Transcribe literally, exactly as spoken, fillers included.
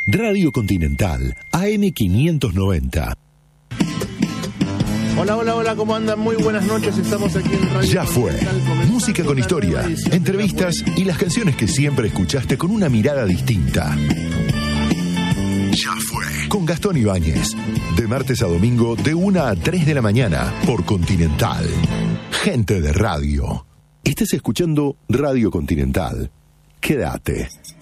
Radio Continental, A M quinientos noventa. Hola, hola, hola, ¿cómo andan? Muy buenas noches, estamos aquí en Radio Ya fue. Música con historia, entrevistas y las canciones que siempre escuchaste con una mirada distinta. Ya fue. Con Gastón Ibáñez. De martes a domingo, de una a tres de la mañana, por Continental. Gente de radio. Estás escuchando Radio Continental. Quédate.